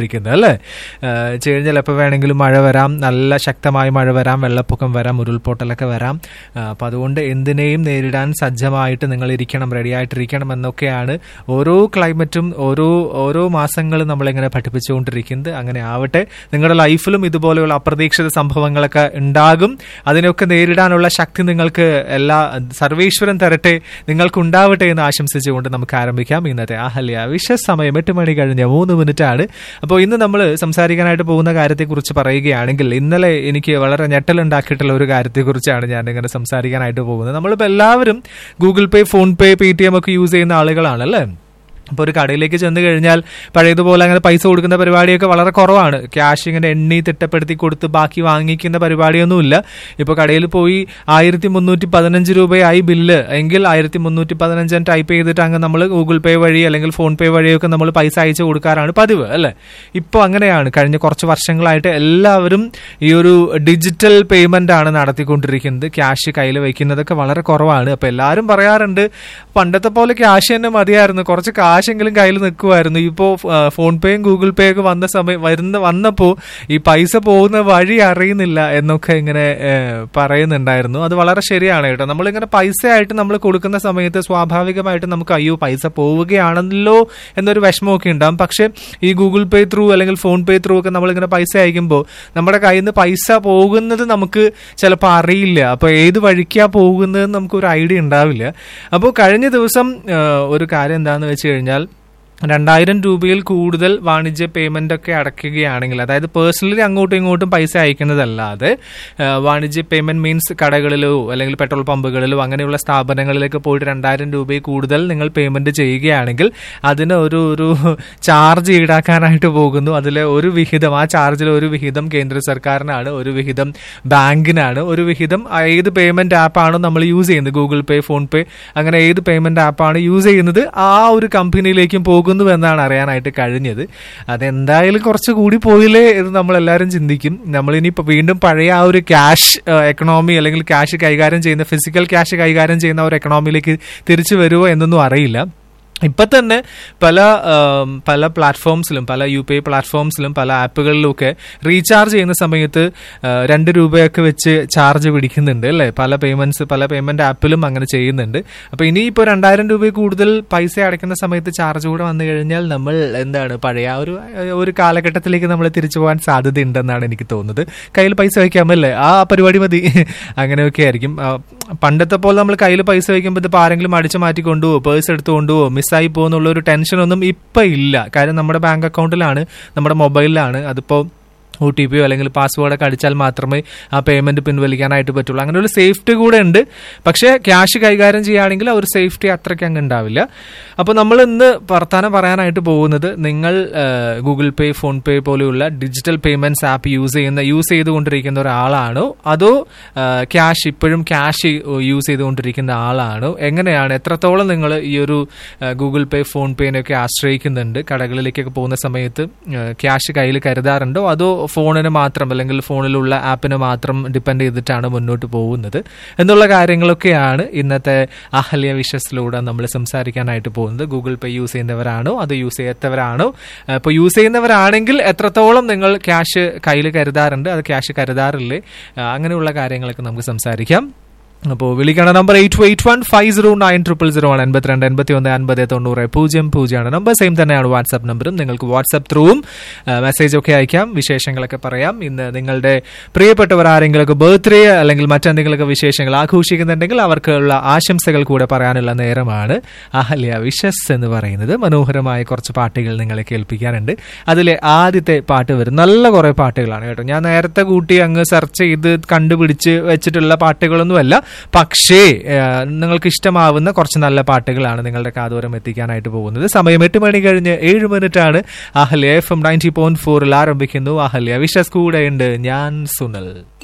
ചെയ്തുകൊണ്ടിരിക്കുന്നത് അല്ലേ. വെച്ച് കഴിഞ്ഞാൽ എപ്പോൾ വേണമെങ്കിലും മഴ വരാം, നല്ല ശക്തമായ മഴ വരാം, വെള്ളപ്പൊക്കം വരാം, ഉരുൾപൊട്ടലൊക്കെ വരാം. അപ്പം അതുകൊണ്ട് എന്തിനേയും നേരിടാൻ സജ്ജമായിട്ട് നിങ്ങൾ ഇരിക്കണം, റെഡിയായിട്ടിരിക്കണം എന്നൊക്കെയാണ് ഓരോ ക്ലൈമറ്റും ഓരോ മാസങ്ങളും നമ്മളിങ്ങനെ പഠിപ്പിച്ചുകൊണ്ടിരിക്കുന്നത്. അങ്ങനെ ആവട്ടെ, നിങ്ങളുടെ ലൈഫിലും ഇതുപോലെയുള്ള അപ്രതീക്ഷിത സംഭവങ്ങളൊക്കെ ഉണ്ടാകും. അതിനൊക്കെ നേരിടാനുള്ള ശക്തി നിങ്ങൾക്ക് സർവേശ്വരൻ തരട്ടെ, നിങ്ങൾക്ക് ഉണ്ടാവട്ടെ എന്ന് ആശംസിച്ചുകൊണ്ട് നമുക്ക് ആരംഭിക്കാം ഇന്നത്തെ അഹല്യ വിഷസ്. സമയം 8 മണി കഴിഞ്ഞ 3 മിനിറ്റാണ്. അപ്പോൾ ഇന്ന് നമ്മൾ സംസാരിക്കാനായിട്ട് പോകുന്ന കാര്യത്തെക്കുറിച്ച് പറയുകയാണെങ്കിൽ, ഇന്നലെ എനിക്ക് വളരെ ഞെട്ടലുണ്ടാക്കിയിട്ടുള്ള ഒരു കാര്യത്തെക്കുറിച്ചാണ് ഞാൻ ഇങ്ങനെ സംസാരിക്കാനായിട്ട് പോകുന്നത്. നമ്മളിപ്പോൾ എല്ലാവരും ഗൂഗിൾ പേ, ഫോൺ പേ, പേടിഎം ഒക്കെ യൂസ് ചെയ്യുന്ന ആളുകളാണല്ലേ. അപ്പോൾ ഒരു കടയിലേക്ക് ചെന്ന് കഴിഞ്ഞാൽ പഴയതുപോലെ അങ്ങനെ പൈസ കൊടുക്കുന്ന പരിപാടിയൊക്കെ വളരെ കുറവാണ്. ക്യാഷ് ഇങ്ങനെ എണ്ണി തിട്ടപ്പെടുത്തി കൊടുത്ത് ബാക്കി വാങ്ങിക്കുന്ന പരിപാടിയൊന്നുമില്ല. ഇപ്പോൾ കടയിൽ പോയി 1315 രൂപയായി ബില്ല് എങ്കിൽ 1315 ടൈപ്പ് ചെയ്തിട്ട് അങ്ങ് നമ്മൾ ഗൂഗിൾ പേ വഴി അല്ലെങ്കിൽ ഫോൺ പേ വഴിയൊക്കെ നമ്മൾ പൈസ അയച്ചു കൊടുക്കാറാണ് പതിവ് അല്ലേ. ഇപ്പോൾ അങ്ങനെയാണ്. കഴിഞ്ഞ കുറച്ച് വർഷങ്ങളായിട്ട് എല്ലാവരും ഈ ഒരു ഡിജിറ്റൽ പേയ്മെന്റ് ആണ് നടത്തിക്കൊണ്ടിരിക്കുന്നത്. ക്യാഷ് കയ്യിൽ വയ്ക്കുന്നതൊക്കെ വളരെ കുറവാണ്. അപ്പോൾ എല്ലാവരും പറയാറുണ്ട്, പണ്ടത്തെ പോലെ ക്യാഷ് തന്നെ മതിയായിരുന്നു, കുറച്ച് കാശെങ്കിലും കയ്യിൽ നിൽക്കുമായിരുന്നു. ഇപ്പോൾ ഫോൺ പേയും ഗൂഗിൾ പേ ഒക്കെ വന്നപ്പോൾ ഈ പൈസ പോകുന്ന വഴി അറിയുന്നില്ല എന്നൊക്കെ ഇങ്ങനെ പറയുന്നുണ്ടായിരുന്നു. അത് വളരെ ശരിയാണ് കേട്ടോ. നമ്മളിങ്ങനെ പൈസ ആയിട്ട് നമ്മൾ കൊടുക്കുന്ന സമയത്ത് സ്വാഭാവികമായിട്ട് നമുക്ക് അയ്യോ പൈസ പോവുകയാണല്ലോ എന്നൊരു വിഷമമൊക്കെ ഉണ്ടാകും. പക്ഷെ ഈ ഗൂഗിൾ പേ ത്രൂ അല്ലെങ്കിൽ ഫോൺ പേ ത്രൂ ഒക്കെ നമ്മളിങ്ങനെ പൈസ അയക്കുമ്പോൾ നമ്മുടെ കയ്യിൽ നിന്ന് പൈസ പോകുന്നത് നമുക്ക് ചിലപ്പോൾ അറിയില്ല. അപ്പോൾ ഏത് വഴിക്കാ പോകുന്നതെന്ന് നമുക്കൊരു ഐഡിയ ഉണ്ടാവില്ല. അപ്പോൾ കഴിഞ്ഞ ദിവസം ഒരു കാര്യം എന്താണെന്ന് വെച്ച് കഴിഞ്ഞാൽ 2000 രൂപയിൽ കൂടുതൽ വാണിജ്യ പേയ്മെന്റ് ഒക്കെ അടയ്ക്കുകയാണെങ്കിൽ, അതായത് പേഴ്സണലി അങ്ങോട്ടും ഇങ്ങോട്ടും പൈസ അയക്കുന്നതല്ലാതെ വാണിജ്യ പേയ്മെന്റ് മീൻസ് കടകളിലോ അല്ലെങ്കിൽ പെട്രോൾ പമ്പുകളിലോ അങ്ങനെയുള്ള സ്ഥാപനങ്ങളിലേക്ക് പോയിട്ട് 2000 രൂപയിൽ കൂടുതൽ നിങ്ങൾ പേയ്മെന്റ് ചെയ്യുകയാണെങ്കിൽ അതിന് ഒരു ചാർജ് ഈടാക്കാനായിട്ട് പോകുന്നു. അതിലെ ഒരു വിഹിതം, ആ ചാർജിൽ ഒരു വിഹിതം കേന്ദ്ര സർക്കാരിനാണ്, ഒരു വിഹിതം ബാങ്കിനാണ്, ഒരു വിഹിതം ഏത് പേയ്മെന്റ് ആപ്പാണോ നമ്മൾ യൂസ് ചെയ്യുന്നത്, ഗൂഗിൾ പേ, ഫോൺ പേ അങ്ങനെ ഏത് പേയ്മെന്റ് ആപ്പാണ് യൂസ് ചെയ്യുന്നത് ആ ഒരു കമ്പനിയിലേക്കും പോകും എന്നാണ് അറിയാനായിട്ട് കഴിഞ്ഞത്. അതെന്തായാലും കുറച്ച് കൂടി പോയില്ലേ എന്ന് നമ്മളെല്ലാവരും ചിന്തിക്കും. നമ്മളിനി വീണ്ടും പഴയ ആ ഒരു ക്യാഷ് എക്കണോമി അല്ലെങ്കിൽ ക്യാഷ് കൈകാര്യം ചെയ്യുന്ന ഫിസിക്കൽ ക്യാഷ് കൈകാര്യം ചെയ്യുന്ന ഒരു എക്കണോമിയിലേക്ക് തിരിച്ചു വരുമോ എന്നൊന്നും അറിയില്ല. ഇപ്പം തന്നെ പല പ്ലാറ്റ്ഫോംസിലും, പല UPI പ്ലാറ്റ്ഫോംസിലും, പല ആപ്പുകളിലുമൊക്കെ റീചാർജ് ചെയ്യുന്ന സമയത്ത് 2 രൂപയൊക്കെ വെച്ച് ചാർജ് പിടിക്കുന്നുണ്ട് അല്ലേ. പല പേയ്മെന്റ് ആപ്പിലും അങ്ങനെ ചെയ്യുന്നുണ്ട്. അപ്പോൾ ഇനിയിപ്പോൾ 2000 രൂപയിൽ കൂടുതൽ പൈസ അടയ്ക്കുന്ന സമയത്ത് ചാർജ് കൂടെ വന്നു കഴിഞ്ഞാൽ നമ്മൾ പഴയ ഒരു കാലഘട്ടത്തിലേക്ക് നമ്മൾ തിരിച്ചു പോകാൻ സാധ്യതയുണ്ടെന്നാണ് എനിക്ക് തോന്നുന്നത്. കയ്യിൽ പൈസ വയ്ക്കാമല്ലേ, ആ പരിപാടി മതി, അങ്ങനെയൊക്കെ ആയിരിക്കും. പണ്ടത്തെ പോലെ നമ്മൾ കയ്യിൽ പൈസ വയ്ക്കുമ്പോൾ ഇപ്പോൾ ആരെങ്കിലും അടിച്ചു മാറ്റി കൊണ്ടുപോകുമോ, പേഴ്സ് എടുത്തു കൊണ്ടുപോകുമോ, മിസ്സായി പോകുന്നുള്ള ഒരു ടെൻഷനൊന്നും ഇപ്പം ഇല്ല. കാര്യം നമ്മുടെ ബാങ്ക് അക്കൗണ്ടിലാണ്, നമ്മുടെ മൊബൈലിലാണ്. അതിപ്പോൾ OTP അല്ലെങ്കിൽ പാസ്വേഡൊക്കെ അടിച്ചാൽ മാത്രമേ ആ പേയ്മെന്റ് പിൻവലിക്കാനായിട്ട് പറ്റുള്ളൂ. അങ്ങനെ ഒരു സേഫ്റ്റി കൂടെ ഉണ്ട്. പക്ഷേ ക്യാഷ് കൈകാര്യം ചെയ്യുകയാണെങ്കിൽ ആ ഒരു സേഫ്റ്റി അത്രയ്ക്ക് അങ്ങ് ഉണ്ടാവില്ല. അപ്പോൾ നമ്മൾ ഇന്ന് വർത്താനം പറയാനായിട്ട് പോകുന്നത്, നിങ്ങൾ ഗൂഗിൾ പേ, ഫോൺ പേ പോലെയുള്ള ഡിജിറ്റൽ പേയ്മെന്റ്സ് ആപ്പ് യൂസ് ചെയ്തുകൊണ്ടിരിക്കുന്ന ഒരാളാണോ, അതോ ഇപ്പോഴും ക്യാഷ് യൂസ് ചെയ്തുകൊണ്ടിരിക്കുന്ന ആളാണോ, എങ്ങനെയാണ്, എത്രത്തോളം നിങ്ങൾ ഈ ഒരു ഗൂഗിൾ പേ, ഫോൺ പേനൊക്കെ ആശ്രയിക്കുന്നുണ്ട്, കടകളിലേക്കൊക്കെ പോകുന്ന സമയത്ത് ക്യാഷ് കയ്യിൽ കരുതാറുണ്ടോ, അതോ ഫോണിന് മാത്രം അല്ലെങ്കിൽ ഫോണിലുള്ള ആപ്പിന് മാത്രം ഡിപ്പെൻഡ് ചെയ്തിട്ടാണ് മുന്നോട്ട് പോകുന്നത് എന്നുള്ള കാര്യങ്ങളൊക്കെയാണ് ഇന്നത്തെ അഹല്യ വിഷസിലൂടെ നമ്മൾ സംസാരിക്കാനായിട്ട് പോകുന്നത്. ഗൂഗിൾ പേ യൂസ് ചെയ്യുന്നവരാണോ അത് യൂസ് ചെയ്യാത്തവരാണോ? ഇപ്പോൾ യൂസ് ചെയ്യുന്നവരാണെങ്കിൽ എത്രത്തോളം നിങ്ങൾ ക്യാഷ് കയ്യിൽ കരുതാറുണ്ട്, അത് ക്യാഷ് കരുതാറില്ലേ, അങ്ങനെയുള്ള കാര്യങ്ങളൊക്കെ നമുക്ക് സംസാരിക്കാം. അപ്പോൾ വിളിക്കേണ്ട നമ്പർ 88150900 82815090 നമ്പർ. സെയിം തന്നെയാണ് വാട്സാപ്പ് നമ്പറും. നിങ്ങൾക്ക് വാട്സാപ്പ് ത്രൂവും മെസ്സേജ് ഒക്കെ അയക്കാം, വിശേഷങ്ങളൊക്കെ പറയാം. ഇന്ന് നിങ്ങളുടെ പ്രിയപ്പെട്ടവർ ആരെങ്കിലുമൊക്കെ ബർത്ത്ഡേ അല്ലെങ്കിൽ മറ്റെന്തെങ്കിലുമൊക്കെ വിശേഷങ്ങൾ ആഘോഷിക്കുന്നുണ്ടെങ്കിൽ അവർക്കുള്ള ആശംസകൾ കൂടെ പറയാനുള്ള നേരമാണ് അഹല്യ വിഷസ് എന്ന് പറയുന്നത്. മനോഹരമായ കുറച്ച് പാട്ടുകൾ നിങ്ങളെ കേൾപ്പിക്കാനുണ്ട്. അതിലെ ആദ്യത്തെ പാട്ട് വരും. നല്ല കുറേ പാട്ടുകളാണ് കേട്ടോ. ഞാൻ നേരത്തെ കൂട്ടി അങ്ങ് സെർച്ച് ചെയ്ത് കണ്ടുപിടിച്ച് വെച്ചിട്ടുള്ള പാട്ടുകളൊന്നുമല്ല. പക്ഷേ നിങ്ങൾക്ക് ഇഷ്ടമാവുന്ന കുറച്ച് നല്ല പാട്ടുകളാണ് നിങ്ങളുടെ കാതോരം എത്തിക്കാനായിട്ട് പോകുന്നത്. സമയം 8 മണി കഴിഞ്ഞ് 7 മിനിറ്റാണ്. അഹല്യ FM 90.4 ആരംഭിക്കുന്നു. അഹല്യ വിഷസ് കൂടെയുണ്ട്. ഞാൻ സുനൽ.